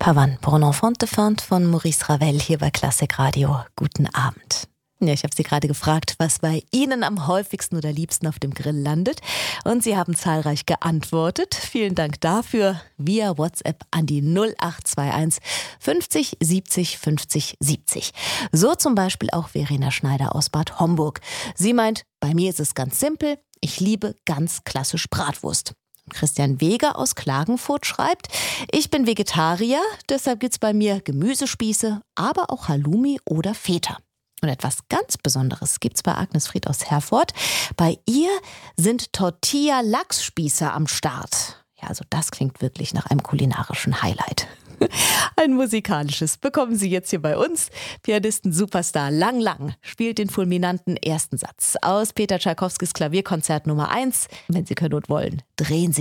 Pavane pour un enfant de fin von Maurice Ravel hier bei Klassik Radio. Guten Abend. Ja, ich habe Sie gerade gefragt, was bei Ihnen am häufigsten oder liebsten auf dem Grill landet. Und Sie haben zahlreich geantwortet. Vielen Dank dafür. Via WhatsApp an die 0821 50 70 50 70. So zum Beispiel auch Verena Schneider aus Bad Homburg. Sie meint, bei mir ist es ganz simpel. Ich liebe ganz klassisch Bratwurst. Christian Weger aus Klagenfurt schreibt, ich bin Vegetarier, deshalb gibt's bei mir Gemüsespieße, aber auch Halloumi oder Feta. Und etwas ganz Besonderes gibt's bei Agnes Fried aus Herford. Bei ihr sind Tortilla-Lachsspieße am Start. Ja, also das klingt wirklich nach einem kulinarischen Highlight. Ein musikalisches bekommen Sie jetzt hier bei uns. Pianisten-Superstar Lang Lang spielt den fulminanten ersten Satz aus Peter Tschaikowskis Klavierkonzert Nummer 1. Wenn Sie können und wollen, drehen Sie